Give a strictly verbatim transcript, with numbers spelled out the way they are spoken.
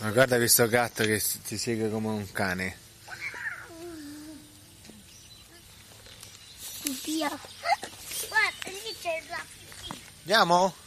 Ma guarda questo gatto che ti segue come un cane. Via. Guarda, lì c'è la piscina. Andiamo?